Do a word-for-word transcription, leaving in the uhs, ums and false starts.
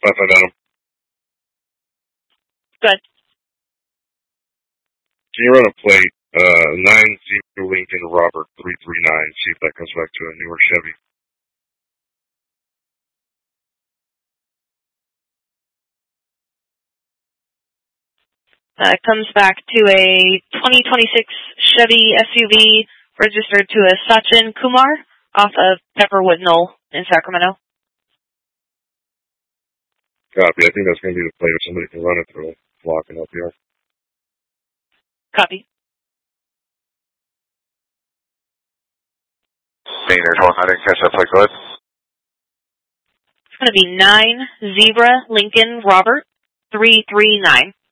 Left side down. Good. Can you run a plate, uh, nine zero Lincoln Robert three three nine, see if that comes back to a newer Chevy. That comes back to a twenty twenty-six Chevy S U V registered to a Sachin Kumar off of Pepperwood Knoll in Sacramento. Copy. I think that's going to be the plate if somebody can run it through. Locking up here. Copy. Maynard, hold on, I didn't catch that plate. Go ahead. It's going to be nine Zebra Lincoln Robert three three nine.